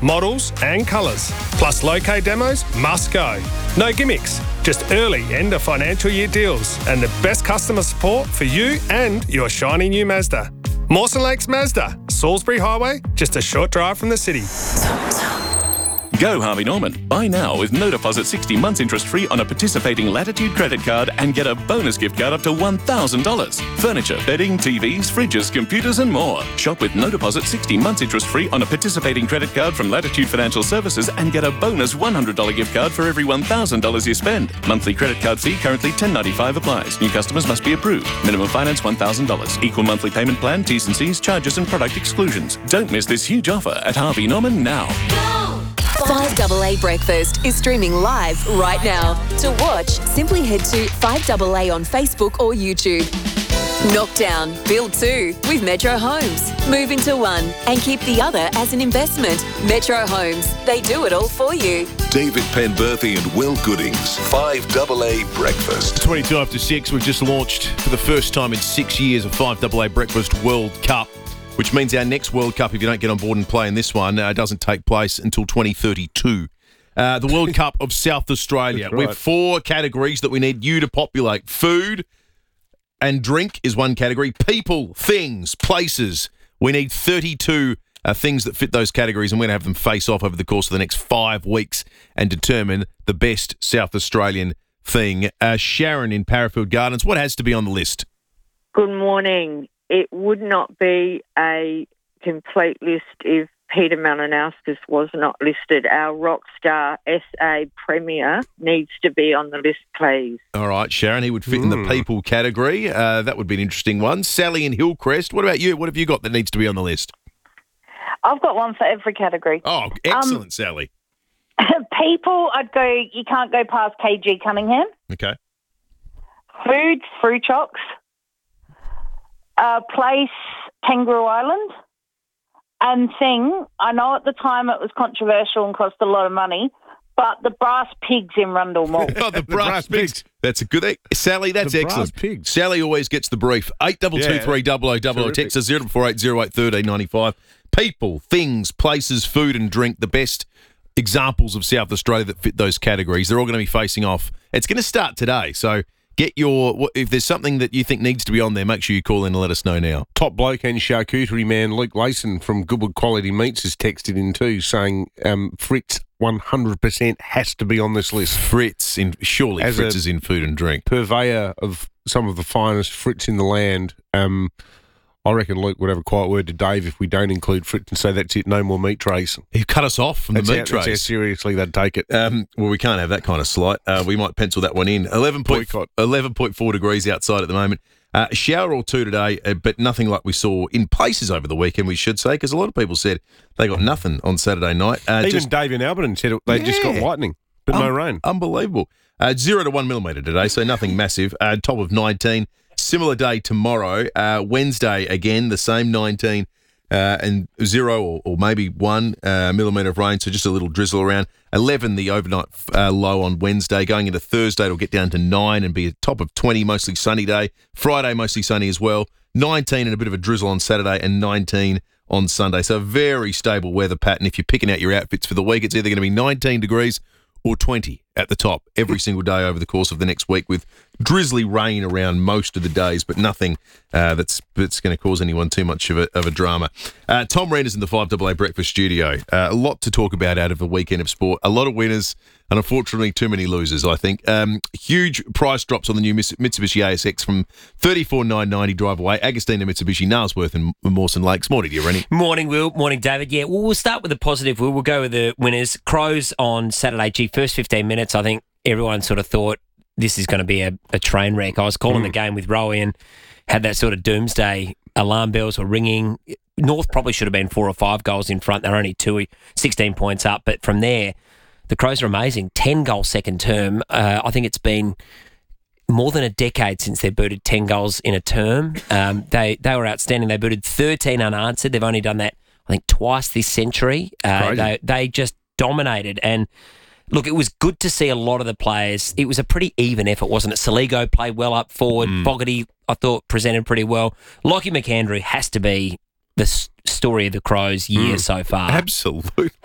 models and colours. Plus low-K demos must go. No gimmicks, just early end of financial year deals and the best customer support for you and your shiny new Mazda. Mawson Lakes Mazda, Salisbury Highway, just a short drive from the city. Go Harvey Norman. Buy now with no deposit 60 months interest-free on a participating Latitude credit card and get a bonus gift card up to $1,000. Furniture, bedding, TVs, fridges, computers and more. Shop with no deposit 60 months interest-free on a participating credit card from Latitude Financial Services and get a bonus $100 gift card for every $1,000 you spend. Monthly credit card fee currently $10.95 applies. New customers must be approved. Minimum finance $1,000. Equal monthly payment plan, T's and C's, charges and product exclusions. Don't miss this huge offer at Harvey Norman now. 5AA Breakfast is streaming live right now. To watch, simply head to 5AA on Facebook or YouTube. Knockdown, build two with Metro Homes. Move into one and keep the other as an investment. Metro Homes, they do it all for you. David Penberthy and Will Goodings, 5AA Breakfast. 22 after 6, we've just launched for the first time in 6 years a 5AA Breakfast World Cup, which means our next World Cup, if you don't get on board and play in this one, doesn't take place until 2032. The World Cup of South Australia. Right. With 4 categories that we need you to populate. Food and drink is one category. People, things, places. We need 32 things that fit those categories, and we're going to have them face off over the course of the next 5 weeks and determine the best South Australian thing. Sharon in Parafield Gardens, what has to be on the list? Good morning. It would not be a complete list if Peter Malinauskas was not listed. Our Rockstar SA Premier needs to be on the list, please. All right, Sharon, he would fit in the people category. That would be an interesting one. Sally in Hillcrest, what about you? What have you got that needs to be on the list? I've got one for every category. Oh, excellent, Sally. People, I'd go, you can't go past KG Cunningham. Okay. Food, Fruit Chocks. Place, Kangaroo Island. And thing, I know at the time it was controversial and cost a lot of money, but the Brass Pigs in Rundle Mall. Oh, the brass pigs. That's a good thing. Sally, that's The excellent. brass pigs. Sally always gets the brief. 8223 text us 0448081395. People, things, places, food and drink, the best examples of South Australia that fit those categories. They're all going to be facing off. It's going to start today, so get if there's something that you think needs to be on there, make sure you call in and let us know now. Top bloke and charcuterie man Luke Layson from Goodwood Quality Meats has texted in too, saying Fritz 100% has to be on this list. Fritz is in food and drink. Purveyor of some of the finest Fritz in the land. I reckon Luke would have a quiet word to Dave if we don't include Fritz and say that's it, no more meat trays. He cut us off from the meat trays. That's how seriously they'd take it. Well, we can't have that kind of slight. We might pencil that one in. 11.4 degrees outside at the moment. Shower or two today, but nothing like we saw in places over the weekend, we should say, because a lot of people said they got nothing on Saturday night. Even Dave in Alberton said they just got lightning, but no rain. Unbelievable. 0 to 1 millimetre today, so nothing massive. Top of 19. Similar day tomorrow. Wednesday, again, the same 19 and 0 or maybe 1 millimetre of rain, so just a little drizzle around. 11, the overnight low on Wednesday. Going into Thursday, it'll get down to 9 and be a top of 20, mostly sunny day. Friday, mostly sunny as well. 19 and a bit of a drizzle on Saturday and 19 on Sunday. So a very stable weather pattern. If you're picking out your outfits for the week, it's either going to be 19 degrees or 20 at the top every single day over the course of the next week, with drizzly rain around most of the days, but nothing that's going to cause anyone too much of a drama. Tom Renders in the 5AA Breakfast studio. A lot to talk about out of a weekend of sport. A lot of winners and unfortunately too many losers, I think. Huge price drops on the new Mitsubishi ASX from $34,990 drive away. Agostina Mitsubishi, Nailsworth and Mawson Lakes. Morning to you, Rennie. Morning, Will. Morning, David. Yeah, we'll start with the positive, Will. We'll go with the winners. Crows on Saturday. First 15 minutes, I think everyone sort of thought this is going to be a train wreck. I was calling the game with Rowie and had that sort of doomsday. Alarm bells were ringing. North probably should have been 4 or 5 goals in front. They're only 16 points up. But from there, the Crows are amazing. 10-goal second term. I think it's been more than a decade since they booted 10 goals in a term. They were outstanding. They booted 13 unanswered. They've only done that, I think, twice this century. They just dominated. And look, it was good to see a lot of the players. It was a pretty even effort, wasn't it? Saligo played well up forward. Fogarty, I thought, presented pretty well. Lockie McAndrew has to be the story of the Crows year so far. Absolutely.